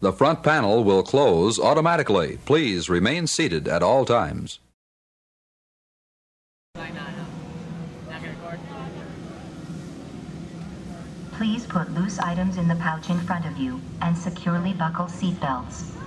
The front panel will close automatically. Please remain seated at all times. Please put loose items in the pouch in front of you and securely buckle seatbelts.